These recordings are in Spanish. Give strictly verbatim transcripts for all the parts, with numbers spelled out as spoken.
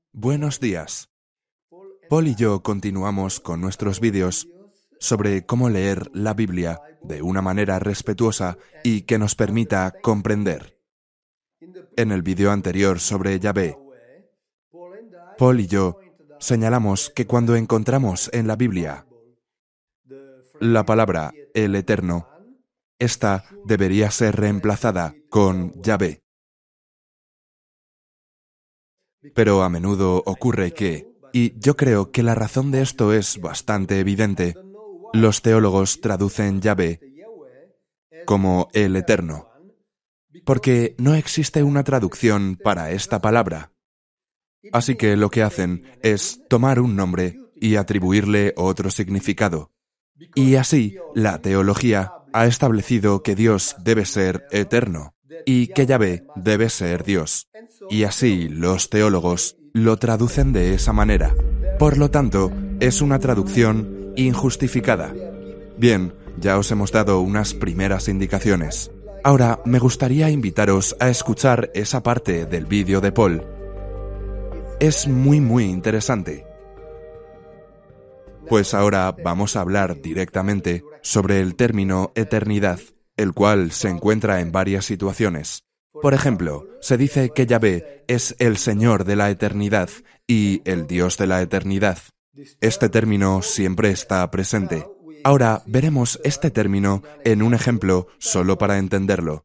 Buenos días. Paul y yo continuamos con nuestros vídeos sobre cómo leer la Biblia de una manera respetuosa y que nos permita comprender. En el vídeo anterior sobre Yahvé, Paul y yo señalamos que cuando encontramos en la Biblia la palabra el Eterno, esta debería ser reemplazada con Yahvé. Pero a menudo ocurre que, y yo creo que la razón de esto es bastante evidente, los teólogos traducen Yahvé como el Eterno, porque no existe una traducción para esta palabra. Así que lo que hacen es tomar un nombre y atribuirle otro significado. Y así, la teología ha establecido que Dios debe ser eterno y que Yahvé debe ser Dios. Y así los teólogos lo traducen de esa manera. Por lo tanto, es una traducción injustificada. Bien, ya os hemos dado unas primeras indicaciones. Ahora me gustaría invitaros a escuchar esa parte del vídeo de Paul. Es muy muy interesante. Pues ahora vamos a hablar directamente sobre el término eternidad, el cual se encuentra en varias situaciones. Por ejemplo, se dice que Yahvé es el Señor de la eternidad y el Dios de la eternidad. Este término siempre está presente. Ahora veremos este término en un ejemplo solo para entenderlo.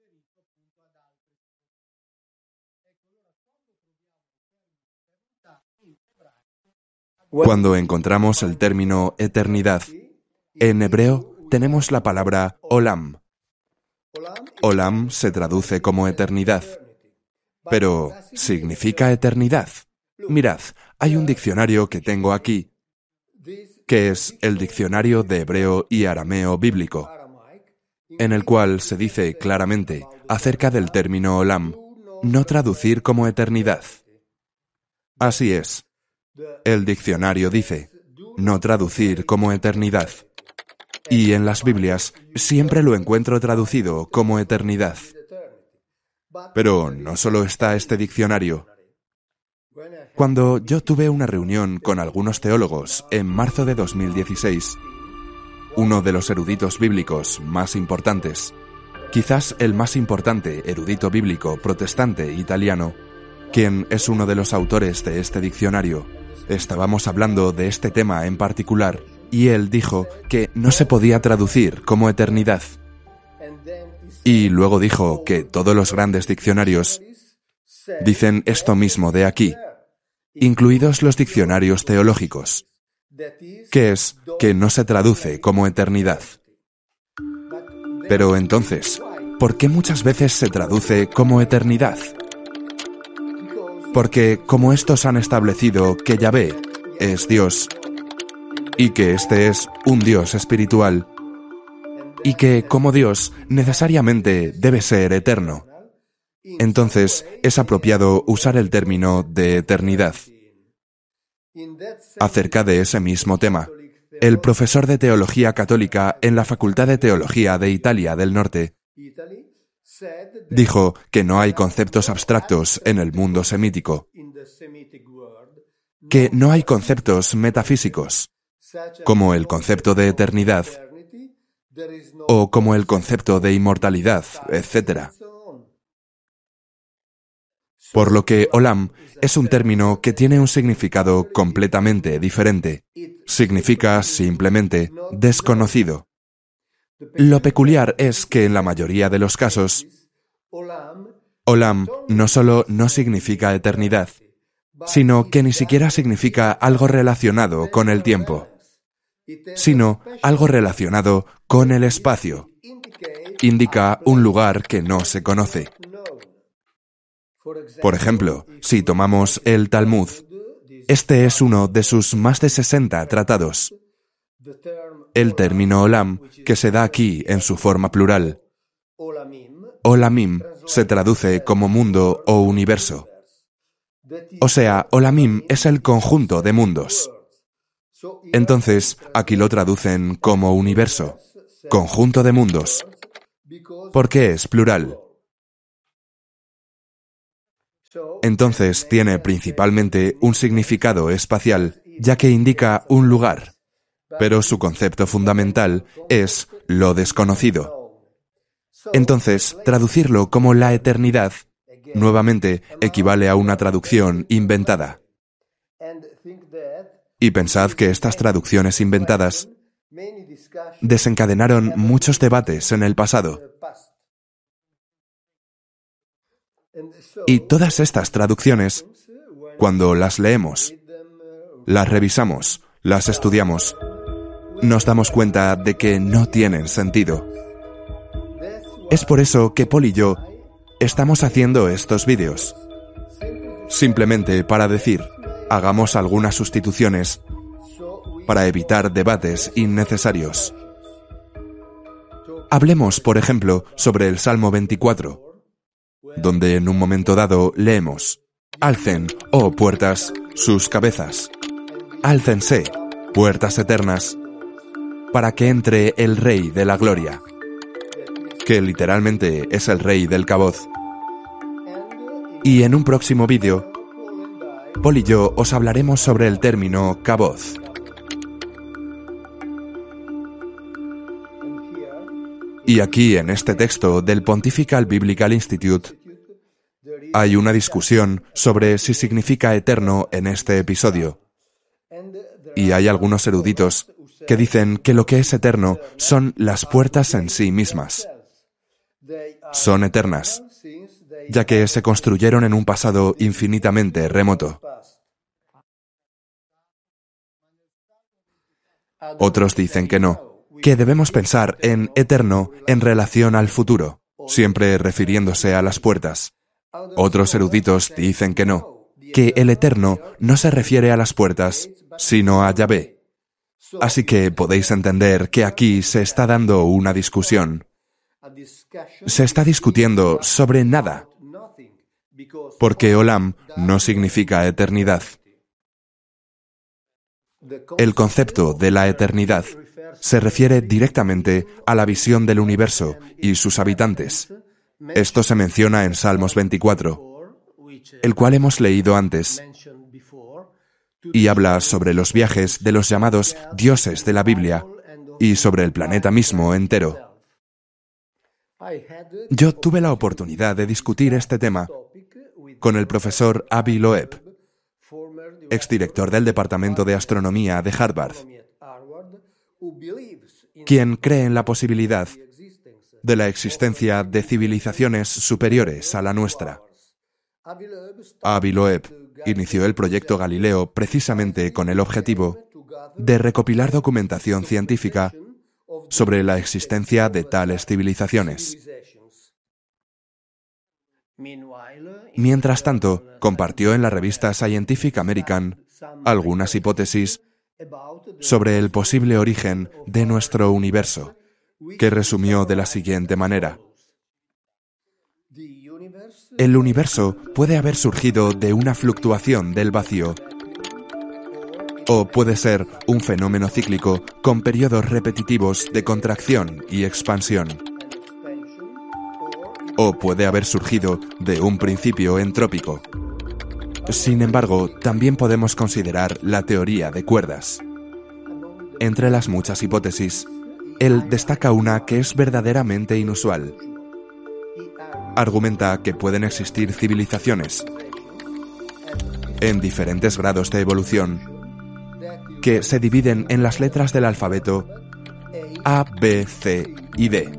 Cuando encontramos el término eternidad, en hebreo tenemos la palabra olam. Olam se traduce como eternidad. Pero, ¿significa eternidad? Mirad, hay un diccionario que tengo aquí, que es el diccionario de hebreo y arameo bíblico, en el cual se dice claramente acerca del término olam, no traducir como eternidad. Así es. El diccionario dice, no traducir como eternidad. Y en las Biblias siempre lo encuentro traducido como eternidad. Pero no solo está este diccionario. Cuando yo tuve una reunión con algunos teólogos en marzo de dos mil dieciséis, uno de los eruditos bíblicos más importantes, quizás el más importante erudito bíblico protestante italiano, quien es uno de los autores de este diccionario, estábamos hablando de este tema en particular, y él dijo que no se podía traducir como eternidad. Y luego dijo que todos los grandes diccionarios dicen esto mismo de aquí, incluidos los diccionarios teológicos, que es que no se traduce como eternidad. Pero entonces, ¿por qué muchas veces se traduce como eternidad? Porque como estos han establecido que Yahvé es Dios, y que este es un Dios espiritual, y que como Dios necesariamente debe ser eterno, entonces es apropiado usar el término de eternidad. Acerca de ese mismo tema, el profesor de Teología Católica en la Facultad de Teología de Italia del Norte dijo que no hay conceptos abstractos en el mundo semítico, que no hay conceptos metafísicos, como el concepto de eternidad, o como el concepto de inmortalidad, etcétera. Por lo que olam es un término que tiene un significado completamente diferente. Significa simplemente desconocido. Lo peculiar es que en la mayoría de los casos, olam no solo no significa eternidad, sino que ni siquiera significa algo relacionado con el tiempo, sino algo relacionado con el espacio. Indica un lugar que no se conoce. Por ejemplo, si tomamos el Talmud, este es uno de sus más de sesenta tratados. El término olam, que se da aquí en su forma plural, olamim, se traduce como mundo o universo. O sea, olamim es el conjunto de mundos. Entonces, aquí lo traducen como universo, conjunto de mundos. ¿Por qué es plural? Entonces tiene principalmente un significado espacial, ya que indica un lugar, pero su concepto fundamental es lo desconocido. Entonces, traducirlo como la eternidad, nuevamente equivale a una traducción inventada. Y pensad que estas traducciones inventadas desencadenaron muchos debates en el pasado. Y todas estas traducciones, cuando las leemos, las revisamos, las estudiamos, nos damos cuenta de que no tienen sentido. Es por eso que Paul y yo estamos haciendo estos vídeos. Simplemente para decir, hagamos algunas sustituciones para evitar debates innecesarios. Hablemos, por ejemplo, sobre el Salmo veinticuatro, donde en un momento dado leemos: Alcen, oh puertas, sus cabezas. Álcense, puertas eternas, para que entre el Rey de la Gloria, que literalmente es el Rey del Caboz. Y en un próximo vídeo, Paul y yo os hablaremos sobre el término Caboz. Y aquí, en este texto del Pontifical Biblical Institute, hay una discusión sobre si significa eterno en este episodio. Y hay algunos eruditos que dicen que lo que es eterno son las puertas en sí mismas. Son eternas, ya que se construyeron en un pasado infinitamente remoto. Otros dicen que no, que debemos pensar en eterno en relación al futuro, siempre refiriéndose a las puertas. Otros eruditos dicen que no, que el eterno no se refiere a las puertas, sino a Yahvé. Así que podéis entender que aquí se está dando una discusión. Se está discutiendo sobre nada, porque Olam no significa eternidad. El concepto de la eternidad se refiere directamente a la visión del universo y sus habitantes. Esto se menciona en Salmos veinticuatro, el cual hemos leído antes, y habla sobre los viajes de los llamados dioses de la Biblia y sobre el planeta mismo entero. Yo tuve la oportunidad de discutir este tema con el profesor Avi Loeb, exdirector del Departamento de Astronomía de Harvard, quien cree en la posibilidad de la existencia de civilizaciones superiores a la nuestra. Avi Loeb inició el proyecto Galileo precisamente con el objetivo de recopilar documentación científica sobre la existencia de tales civilizaciones. Mientras tanto, compartió en la revista Scientific American algunas hipótesis sobre el posible origen de nuestro universo, que resumió de la siguiente manera: el universo puede haber surgido de una fluctuación del vacío, o puede ser un fenómeno cíclico con periodos repetitivos de contracción y expansión, o puede haber surgido de un principio entrópico. Sin embargo, también podemos considerar la teoría de cuerdas. Entre las muchas hipótesis, él destaca una que es verdaderamente inusual. Argumenta que pueden existir civilizaciones en diferentes grados de evolución que se dividen en las letras del alfabeto A, B, C y D.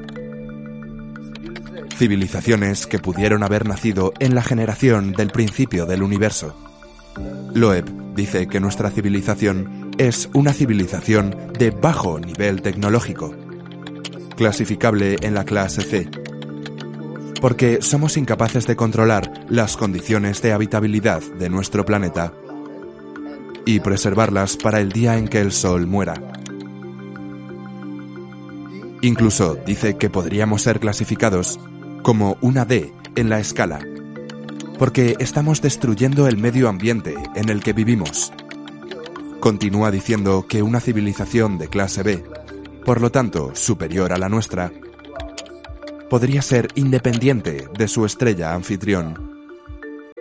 Civilizaciones que pudieron haber nacido en la generación del principio del universo. Loeb dice que nuestra civilización es una civilización de bajo nivel tecnológico, clasificable en la clase C, porque somos incapaces de controlar las condiciones de habitabilidad de nuestro planeta y preservarlas para el día en que el Sol muera. Incluso dice que podríamos ser clasificados como una D en la escala, porque estamos destruyendo el medio ambiente en el que vivimos. Continúa diciendo que una civilización de clase B, por lo tanto superior a la nuestra, podría ser independiente de su estrella anfitrión.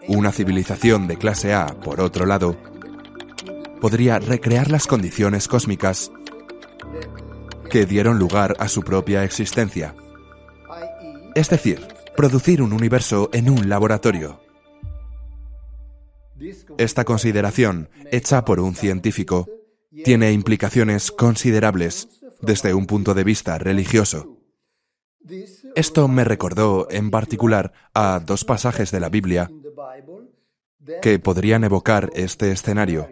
Una civilización de clase A, por otro lado, podría recrear las condiciones cósmicas que dieron lugar a su propia existencia. Es decir, producir un universo en un laboratorio. Esta consideración, hecha por un científico, tiene implicaciones considerables desde un punto de vista religioso. Esto me recordó, en particular, a dos pasajes de la Biblia que podrían evocar este escenario.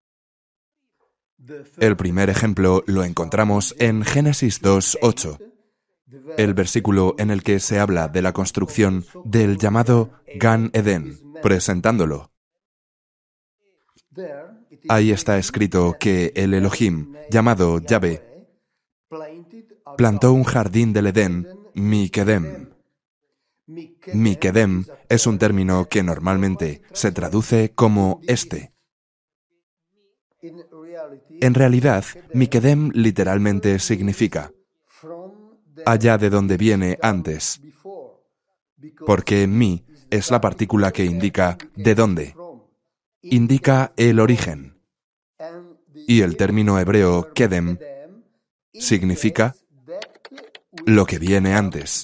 El primer ejemplo lo encontramos en Génesis dos ocho, el versículo en el que se habla de la construcción del llamado Gan Edén, presentándolo. Ahí está escrito que el Elohim, llamado Yahvé, plantó un jardín del Edén, Mikedem. Mikedem es un término que normalmente se traduce como este. En realidad, Mikedem literalmente significa allá de donde viene antes, porque mi es la partícula que indica de dónde, indica el origen, y el término hebreo kedem significa lo que viene antes.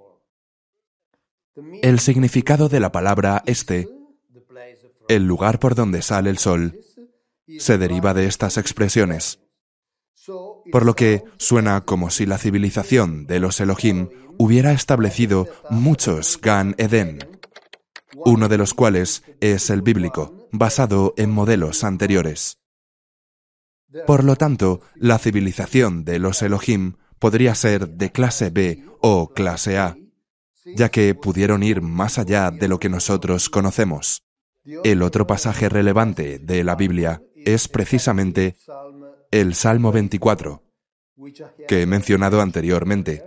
El significado de la palabra este, el lugar por donde sale el sol, se deriva de estas expresiones, por lo que suena como si la civilización de los Elohim hubiera establecido muchos Gan Edén, uno de los cuales es el bíblico, basado en modelos anteriores. Por lo tanto, la civilización de los Elohim podría ser de clase B o clase A, ya que pudieron ir más allá de lo que nosotros conocemos. El otro pasaje relevante de la Biblia es precisamente el Salmo veinticuatro, que he mencionado anteriormente.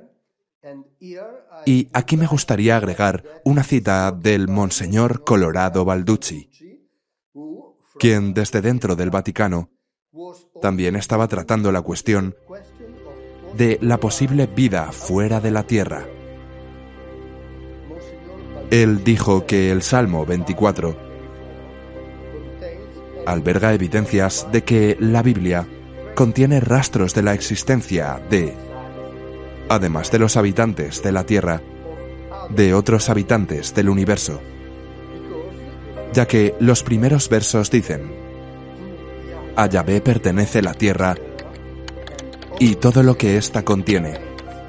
Y aquí me gustaría agregar una cita del Monseñor Colorado Balducci, quien desde dentro del Vaticano también estaba tratando la cuestión de la posible vida fuera de la Tierra. Él dijo que el Salmo veinticuatro alberga evidencias de que la Biblia contiene rastros de la existencia de, además de los habitantes de la Tierra, de otros habitantes del universo, ya que los primeros versos dicen: a Yahvé pertenece la tierra y todo lo que ésta contiene,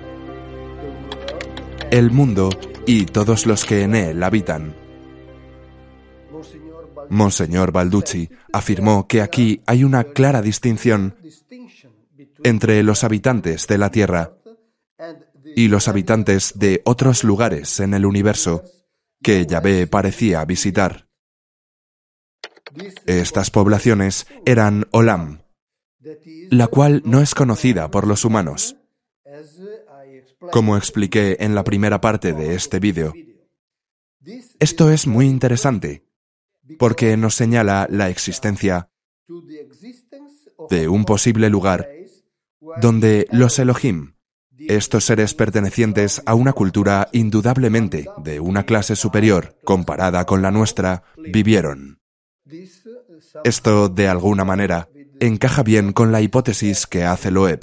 el mundo y todos los que en él habitan. Monseñor Balducci afirmó que aquí hay una clara distinción entre los habitantes de la Tierra y los habitantes de otros lugares en el universo que Yahvé parecía visitar. Estas poblaciones eran Olam, la cual no es conocida por los humanos, como expliqué en la primera parte de este vídeo. Esto es muy interesante, porque nos señala la existencia de un posible lugar donde los Elohim, estos seres pertenecientes a una cultura indudablemente de una clase superior comparada con la nuestra, vivieron. Esto, de alguna manera, encaja bien con la hipótesis que hace Loeb.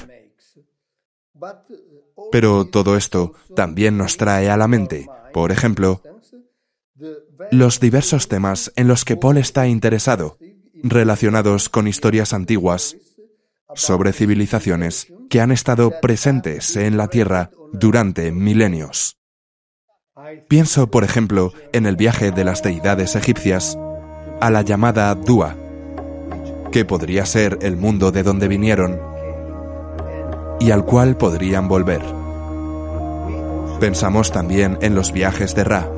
Pero todo esto también nos trae a la mente, por ejemplo, los diversos temas en los que Paul está interesado, relacionados con historias antiguas, sobre civilizaciones que han estado presentes en la Tierra durante milenios. Pienso, por ejemplo, en el viaje de las deidades egipcias a la llamada Dua, que podría ser el mundo de donde vinieron y al cual podrían volver. Pensamos también en los viajes de Ra.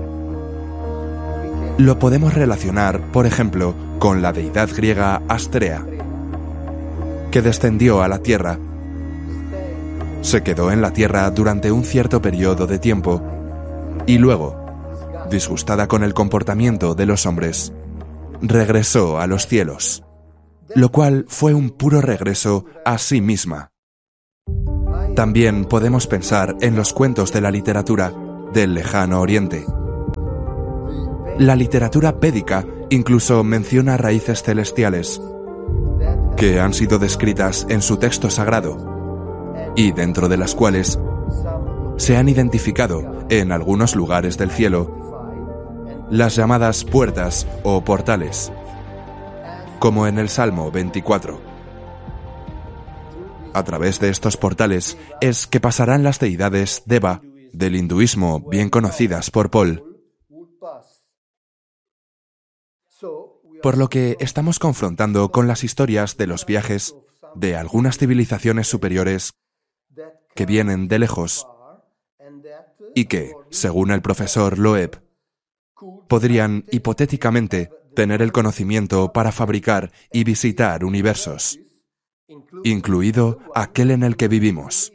Lo podemos relacionar, por ejemplo, con la deidad griega Astrea, que descendió a la Tierra, se quedó en la Tierra durante un cierto periodo de tiempo y luego, disgustada con el comportamiento de los hombres, regresó a los cielos, lo cual fue un puro regreso a sí misma. También podemos pensar en los cuentos de la literatura del Lejano Oriente. La literatura védica incluso menciona raíces celestiales que han sido descritas en su texto sagrado y dentro de las cuales se han identificado en algunos lugares del cielo las llamadas puertas o portales, como en el Salmo veinticuatro. A través de estos portales es que pasarán las deidades Deva del hinduismo bien conocidas por Paul. Por lo que estamos confrontando con las historias de los viajes de algunas civilizaciones superiores que vienen de lejos y que, según el profesor Loeb, podrían hipotéticamente tener el conocimiento para fabricar y visitar universos, incluido aquel en el que vivimos.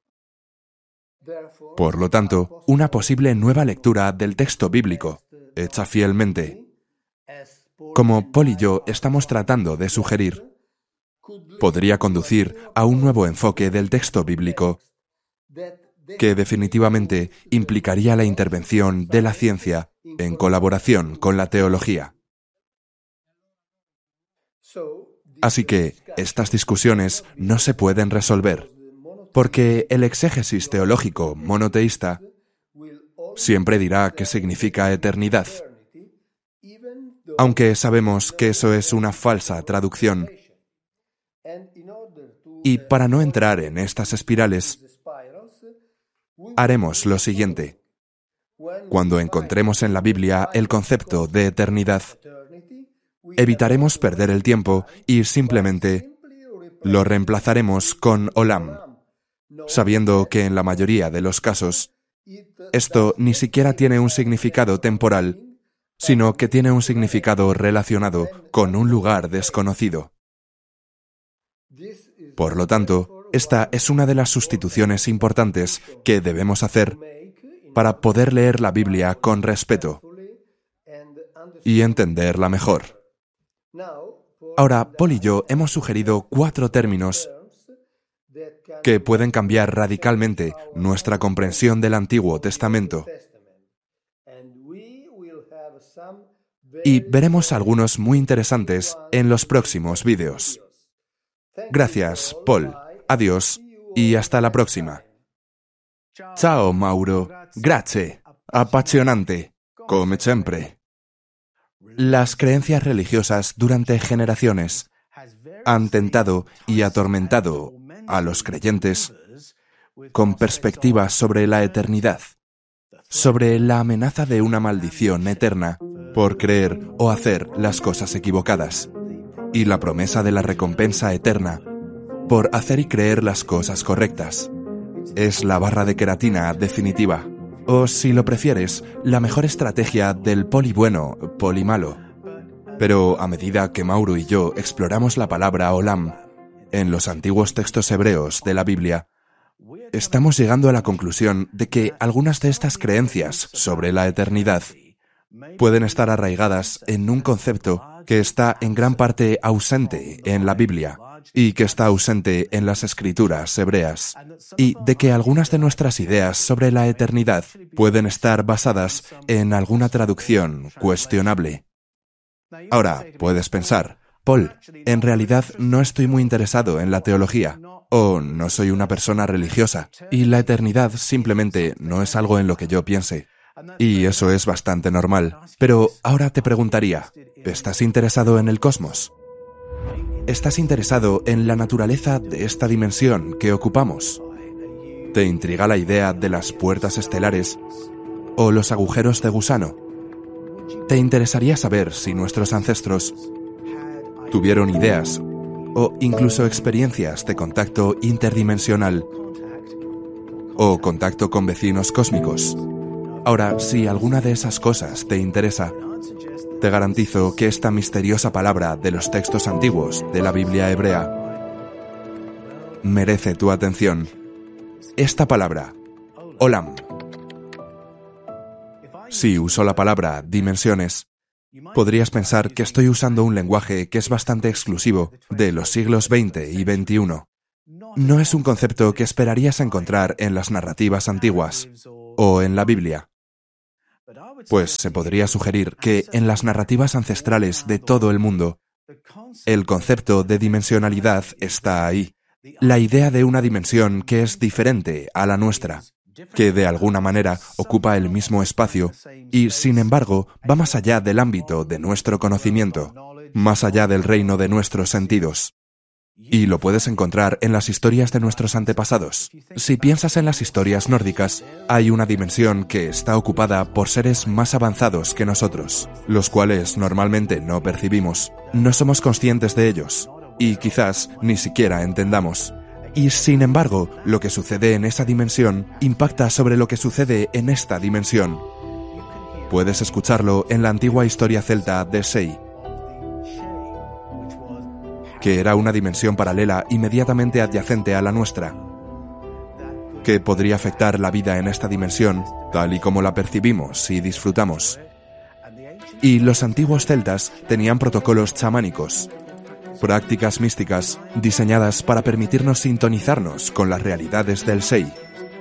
Por lo tanto, una posible nueva lectura del texto bíblico, hecha fielmente, como Paul y yo estamos tratando de sugerir, podría conducir a un nuevo enfoque del texto bíblico que definitivamente implicaría la intervención de la ciencia en colaboración con la teología. Así que estas discusiones no se pueden resolver, porque el exégesis teológico monoteísta siempre dirá que significa eternidad, aunque sabemos que eso es una falsa traducción. Y para no entrar en estas espirales, haremos lo siguiente. Cuando encontremos en la Biblia el concepto de eternidad, evitaremos perder el tiempo y simplemente lo reemplazaremos con Olam, sabiendo que en la mayoría de los casos esto ni siquiera tiene un significado temporal, sino que tiene un significado relacionado con un lugar desconocido. Por lo tanto, esta es una de las sustituciones importantes que debemos hacer para poder leer la Biblia con respeto y entenderla mejor. Ahora, Paul y yo hemos sugerido cuatro términos que pueden cambiar radicalmente nuestra comprensión del Antiguo Testamento. Y veremos algunos muy interesantes en los próximos vídeos. Gracias, Paul. Adiós y hasta la próxima. Ciao, Mauro. Grazie. Appassionante. Come sempre. Las creencias religiosas durante generaciones han tentado y atormentado a los creyentes con perspectivas sobre la eternidad, sobre la amenaza de una maldición eterna por creer o hacer las cosas equivocadas, y la promesa de la recompensa eterna por hacer y creer las cosas correctas. Es la barra de queratina definitiva, o si lo prefieres, la mejor estrategia del poli bueno, poli malo. Pero a medida que Mauro y yo exploramos la palabra Olam en los antiguos textos hebreos de la Biblia, estamos llegando a la conclusión de que algunas de estas creencias sobre la eternidad pueden estar arraigadas en un concepto que está en gran parte ausente en la Biblia y que está ausente en las escrituras hebreas, y de que algunas de nuestras ideas sobre la eternidad pueden estar basadas en alguna traducción cuestionable. Ahora, puedes pensar, Paul, en realidad no estoy muy interesado en la teología, o no soy una persona religiosa, y la eternidad simplemente no es algo en lo que yo piense. Y eso es bastante normal. Pero ahora te preguntaría, ¿estás interesado en el cosmos? ¿Estás interesado en la naturaleza de esta dimensión que ocupamos? ¿Te intriga la idea de las puertas estelares o los agujeros de gusano? ¿Te interesaría saber si nuestros ancestros tuvieron ideas o incluso experiencias de contacto interdimensional o contacto con vecinos cósmicos? Ahora, si alguna de esas cosas te interesa, te garantizo que esta misteriosa palabra de los textos antiguos de la Biblia hebrea merece tu atención. Esta palabra, Olam. Si uso la palabra dimensiones, podrías pensar que estoy usando un lenguaje que es bastante exclusivo de los siglos veinte y veintiuno. No es un concepto que esperarías encontrar en las narrativas antiguas o en la Biblia. Pues se podría sugerir que en las narrativas ancestrales de todo el mundo, el concepto de dimensionalidad está ahí. La idea de una dimensión que es diferente a la nuestra, que de alguna manera ocupa el mismo espacio y, sin embargo, va más allá del ámbito de nuestro conocimiento, más allá del reino de nuestros sentidos. Y lo puedes encontrar en las historias de nuestros antepasados. Si piensas en las historias nórdicas, hay una dimensión que está ocupada por seres más avanzados que nosotros, los cuales normalmente no percibimos, no somos conscientes de ellos, y quizás ni siquiera entendamos. Y sin embargo, lo que sucede en esa dimensión impacta sobre lo que sucede en esta dimensión. Puedes escucharlo en la antigua historia celta de Shei, que era una dimensión paralela inmediatamente adyacente a la nuestra, que podría afectar la vida en esta dimensión, tal y como la percibimos y disfrutamos. Y los antiguos celtas tenían protocolos chamánicos, prácticas místicas diseñadas para permitirnos sintonizarnos con las realidades del Shei,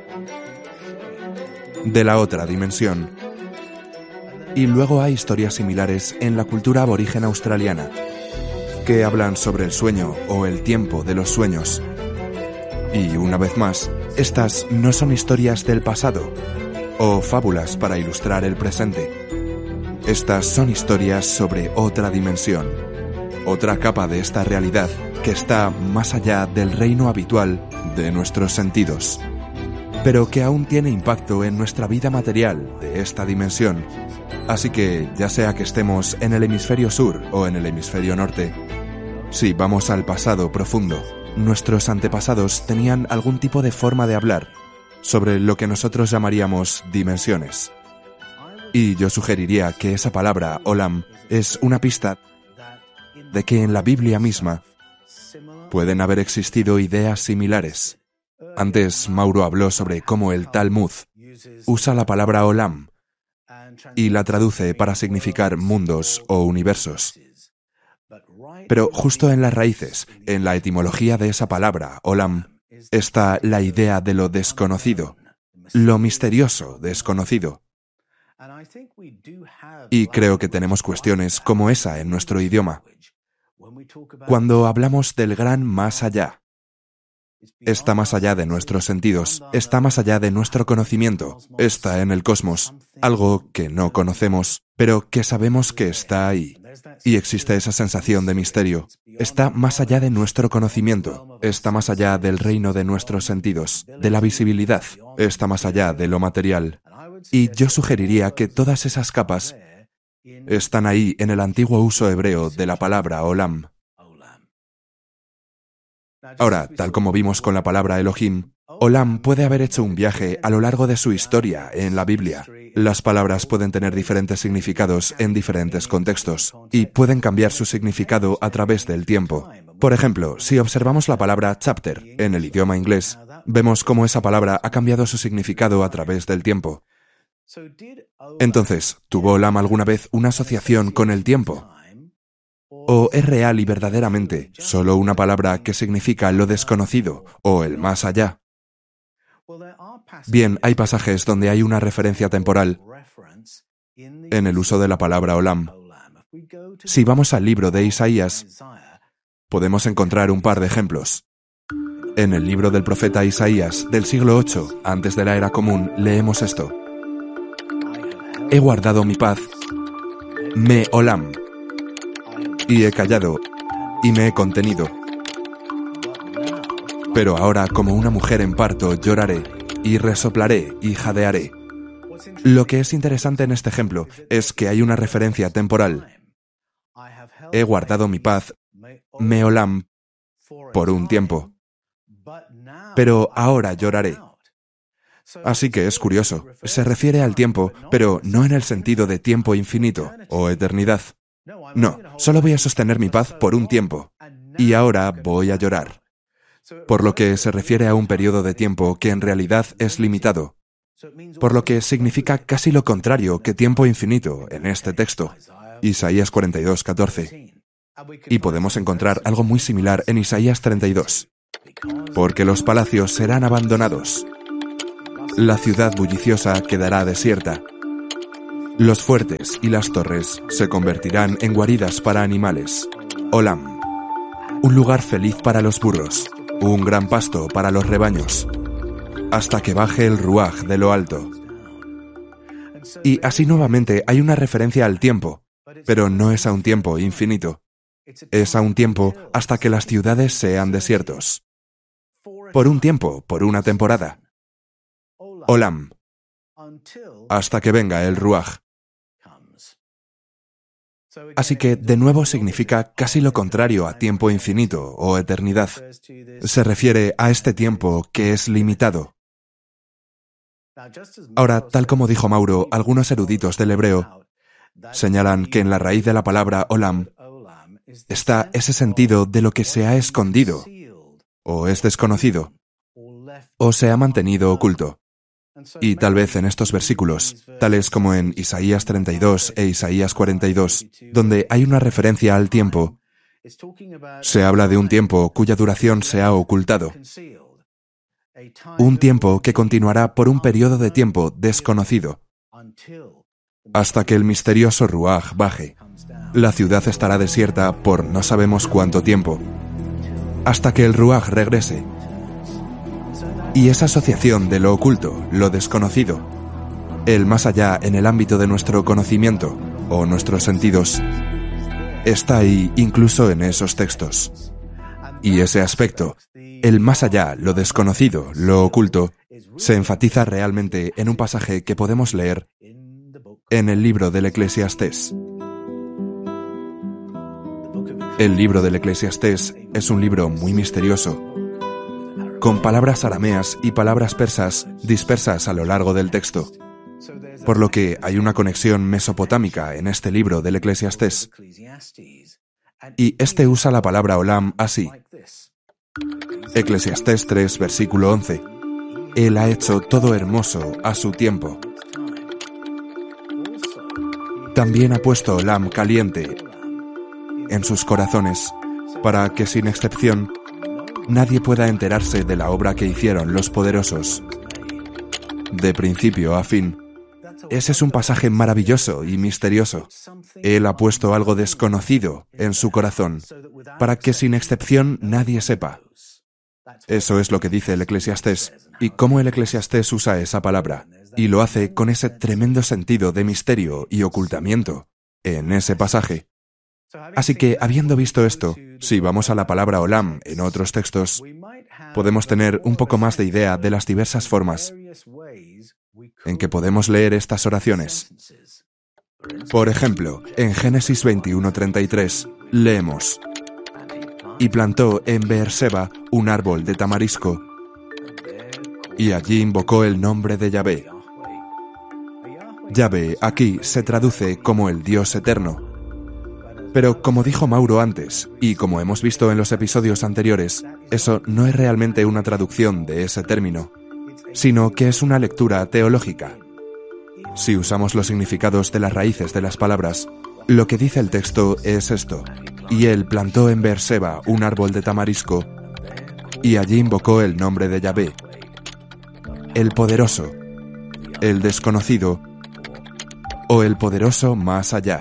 de la otra dimensión. Y luego hay historias similares en la cultura aborigen australiana, que hablan sobre el sueño o el tiempo de los sueños. Y una vez más, estas no son historias del pasado o fábulas para ilustrar el presente. Estas son historias sobre otra dimensión, otra capa de esta realidad que está más allá del reino habitual de nuestros sentidos, pero que aún tiene impacto en nuestra vida material de esta dimensión. Así que, ya sea que estemos en el hemisferio sur o en el hemisferio norte, si vamos al pasado profundo, nuestros antepasados tenían algún tipo de forma de hablar sobre lo que nosotros llamaríamos dimensiones. Y yo sugeriría que esa palabra, Olam, es una pista de que en la Biblia misma pueden haber existido ideas similares. Antes Mauro habló sobre cómo el Talmud usa la palabra Olam y la traduce para significar mundos o universos. Pero justo en las raíces, en la etimología de esa palabra, Olam, está la idea de lo desconocido, lo misterioso desconocido. Y creo que tenemos cuestiones como esa en nuestro idioma. Cuando hablamos del gran más allá, está más allá de nuestros sentidos, está más allá de nuestro conocimiento, está en el cosmos, algo que no conocemos, pero que sabemos que está ahí. Y existe esa sensación de misterio. Está más allá de nuestro conocimiento, está más allá del reino de nuestros sentidos, de la visibilidad, está más allá de lo material. Y yo sugeriría que todas esas capas están ahí en el antiguo uso hebreo de la palabra Olam. Ahora, tal como vimos con la palabra Elohim, Olam puede haber hecho un viaje a lo largo de su historia en la Biblia. Las palabras pueden tener diferentes significados en diferentes contextos y pueden cambiar su significado a través del tiempo. Por ejemplo, si observamos la palabra chapter en el idioma inglés, vemos cómo esa palabra ha cambiado su significado a través del tiempo. Entonces, ¿tuvo Olam alguna vez una asociación con el tiempo? ¿O es real y verdaderamente solo una palabra que significa lo desconocido o el más allá? Bien, hay pasajes donde hay una referencia temporal en el uso de la palabra Olam. Si vamos al libro de Isaías, podemos encontrar un par de ejemplos. En el libro del profeta Isaías del siglo ocho, antes de la era común, leemos esto: He guardado mi paz, me Olam, y he callado, y me he contenido. Pero ahora, como una mujer en parto, lloraré, y resoplaré, y jadearé. Lo que es interesante en este ejemplo es que hay una referencia temporal. He guardado mi paz, me Olam, por un tiempo. Pero ahora lloraré. Así que es curioso. Se refiere al tiempo, pero no en el sentido de tiempo infinito o eternidad. No, solo voy a sostener mi paz por un tiempo, y ahora voy a llorar. Por lo que se refiere a un periodo de tiempo que en realidad es limitado, por lo que significa casi lo contrario que tiempo infinito en este texto, Isaías cuarenta y dos, catorce. Y podemos encontrar algo muy similar en Isaías treinta y dos. Porque los palacios serán abandonados, la ciudad bulliciosa quedará desierta, Los fuertes y las torres se convertirán en guaridas para animales. Olam. Un lugar feliz para los burros, un gran pasto para los rebaños, hasta que baje el ruaj de lo alto. Y así nuevamente hay una referencia al tiempo, pero no es a un tiempo infinito. Es a un tiempo hasta que las ciudades sean desiertos. Por un tiempo, por una temporada. Olam. Hasta que venga el ruaj. Así que, de nuevo, significa casi lo contrario a tiempo infinito o eternidad. Se refiere a este tiempo que es limitado. Ahora, tal como dijo Mauro, algunos eruditos del hebreo señalan que en la raíz de la palabra olam está ese sentido de lo que se ha escondido, o es desconocido, o se ha mantenido oculto. Y tal vez en estos versículos, tales como en Isaías treinta y dos e Isaías cuarenta y dos, donde hay una referencia al tiempo, se habla de un tiempo cuya duración se ha ocultado. Un tiempo que continuará por un periodo de tiempo desconocido, hasta que el misterioso ruaj baje. La ciudad estará desierta por no sabemos cuánto tiempo, hasta que el ruaj regrese. Y esa asociación de lo oculto, lo desconocido, el más allá en el ámbito de nuestro conocimiento o nuestros sentidos, está ahí incluso en esos textos. Y ese aspecto, el más allá, lo desconocido, lo oculto, se enfatiza realmente en un pasaje que podemos leer en el libro del Eclesiastés. El libro del Eclesiastés es un libro muy misterioso, con palabras arameas y palabras persas dispersas a lo largo del texto, por lo que hay una conexión mesopotámica en este libro del Eclesiastés. Y este usa la palabra olam así. Eclesiastés tres, versículo once. Él ha hecho todo hermoso a su tiempo. También ha puesto olam caliente en sus corazones, para que sin excepción nadie pueda enterarse de la obra que hicieron los poderosos, de principio a fin. Ese es un pasaje maravilloso y misterioso. Él ha puesto algo desconocido en su corazón, para que sin excepción nadie sepa. Eso es lo que dice el Eclesiastés, y cómo el Eclesiastés usa esa palabra, y lo hace con ese tremendo sentido de misterio y ocultamiento en ese pasaje. Así que, habiendo visto esto, si vamos a la palabra olam en otros textos, podemos tener un poco más de idea de las diversas formas en que podemos leer estas oraciones. Por ejemplo, en Génesis veintiuno, treinta y tres, leemos: y plantó en Beerseba un árbol de tamarisco, y allí invocó el nombre de Yahvé. Yahvé aquí se traduce como el Dios eterno. Pero como dijo Mauro antes, y como hemos visto en los episodios anteriores, eso no es realmente una traducción de ese término, sino que es una lectura teológica. Si usamos los significados de las raíces de las palabras, lo que dice el texto es esto: y él plantó en Beerseba un árbol de tamarisco, y allí invocó el nombre de Yahvé, el poderoso, el desconocido, o el poderoso más allá.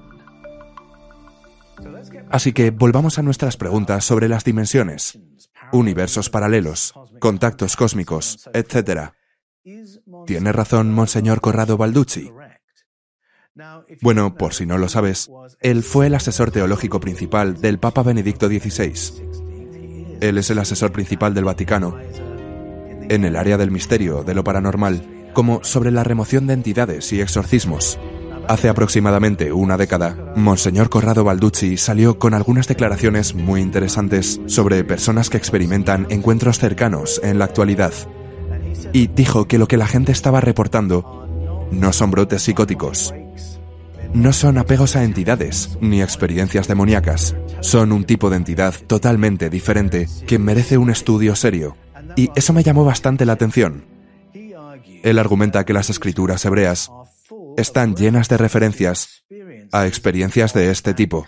Así que volvamos a nuestras preguntas sobre las dimensiones, universos paralelos, contactos cósmicos, etcétera. ¿Tiene razón Monseñor Corrado Balducci? Bueno, por si no lo sabes, él fue el asesor teológico principal del Papa Benedicto dieciséis. Él es el asesor principal del Vaticano en el área del misterio, de lo paranormal, como sobre la remoción de entidades y exorcismos. Hace aproximadamente una década, Monseñor Corrado Balducci salió con algunas declaraciones muy interesantes sobre personas que experimentan encuentros cercanos en la actualidad. Y dijo que lo que la gente estaba reportando no son brotes psicóticos, no son apegos a entidades ni experiencias demoníacas. Son un tipo de entidad totalmente diferente que merece un estudio serio. Y eso me llamó bastante la atención. Él argumenta que las escrituras hebreas están llenas de referencias a experiencias de este tipo.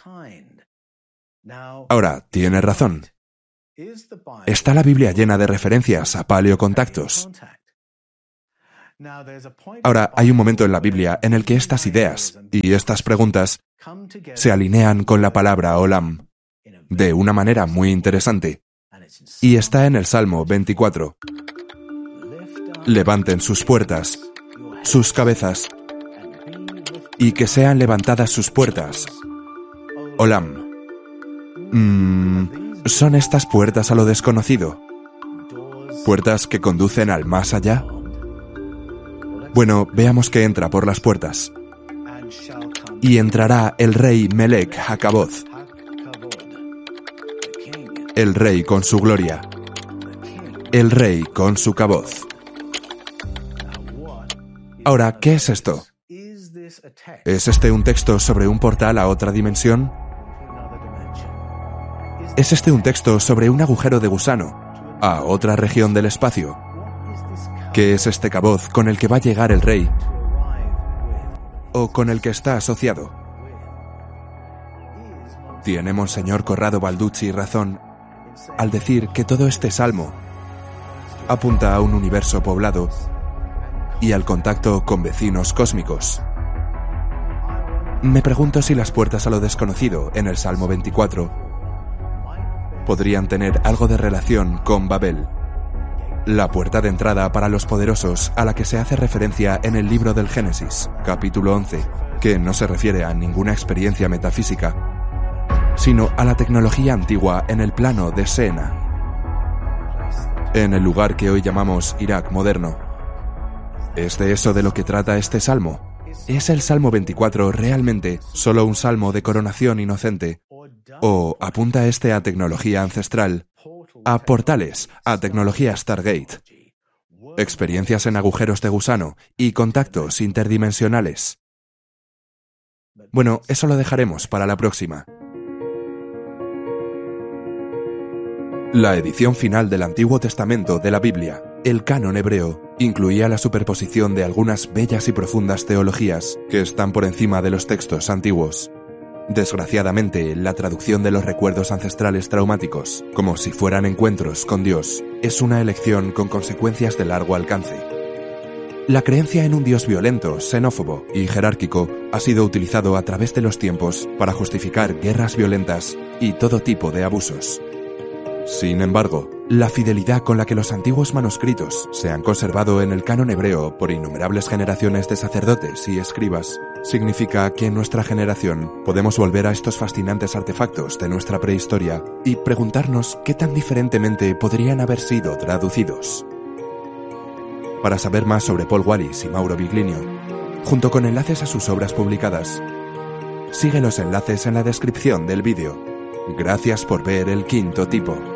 Ahora, tiene razón. ¿Está la Biblia llena de referencias a paleocontactos? Ahora, hay un momento en la Biblia en el que estas ideas y estas preguntas se alinean con la palabra Olam de una manera muy interesante. Y está en el Salmo veinticuatro. Levanten sus puertas, sus cabezas, y que sean levantadas sus puertas. Olam. Mm, ¿Son estas puertas a lo desconocido? ¿Puertas que conducen al más allá? Bueno, veamos que entra por las puertas. Y entrará el rey Melech Hacaboth, el rey con su gloria, el rey con su caboz. Ahora, ¿qué es esto? ¿Es este un texto sobre un portal a otra dimensión? ¿Es este un texto sobre un agujero de gusano a otra región del espacio? ¿Qué es este caboz con el que va a llegar el rey? ¿O con el que está asociado? ¿Tiene Monseñor Corrado Balducci razón al decir que todo este salmo apunta a un universo poblado y al contacto con vecinos cósmicos? Me pregunto si las puertas a lo desconocido en el Salmo veinticuatro podrían tener algo de relación con Babel, la puerta de entrada para los poderosos a la que se hace referencia en el libro del Génesis, capítulo once, que no se refiere a ninguna experiencia metafísica, sino a la tecnología antigua en el plano de Sena, en el lugar que hoy llamamos Irak moderno. ¿Es de eso de lo que trata este salmo? ¿Es el Salmo veinticuatro realmente solo un salmo de coronación inocente? ¿O apunta este a tecnología ancestral, a portales, a tecnología Stargate, experiencias en agujeros de gusano y contactos interdimensionales? Bueno, eso lo dejaremos para la próxima. La edición final del Antiguo Testamento de la Biblia, el canon hebreo, incluía la superposición de algunas bellas y profundas teologías que están por encima de los textos antiguos. Desgraciadamente, la traducción de los recuerdos ancestrales traumáticos, como si fueran encuentros con Dios, es una elección con consecuencias de largo alcance. La creencia en un Dios violento, xenófobo y jerárquico ha sido utilizado a través de los tiempos para justificar guerras violentas y todo tipo de abusos. Sin embargo, la fidelidad con la que los antiguos manuscritos se han conservado en el canon hebreo por innumerables generaciones de sacerdotes y escribas significa que en nuestra generación podemos volver a estos fascinantes artefactos de nuestra prehistoria y preguntarnos qué tan diferentemente podrían haber sido traducidos. Para saber más sobre Paul Wallis y Mauro Biglinio, junto con enlaces a sus obras publicadas, sigue los enlaces en la descripción del vídeo. Gracias por ver El Quinto Tipo.